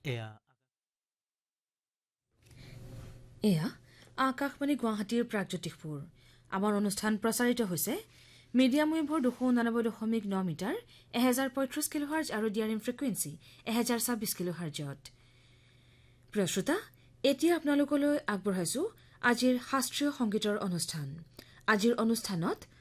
এয়া আকাশবাণী গুৱাহাটীৰ প্ৰাগজ্যোতিষপুৰ আমাৰ অনুষ্ঠান প্ৰচাৰিত হৈছে মিডিয়াম ৱেভৰ 299.9 মিটাৰ 1035 কিলোহাৰ্জ আৰু ডিআৰএম ফ্ৰিকুৱেন্সি 1026 কিলোহাৰ্জত। প্ৰিয় শ্ৰোতা, এতিয়া আপোনালোকলৈ আগবঢ়াইছো আজিৰ শাস্ত্ৰীয় সংগীতৰ অনুষ্ঠান। আজিৰ অনুষ্ঠানত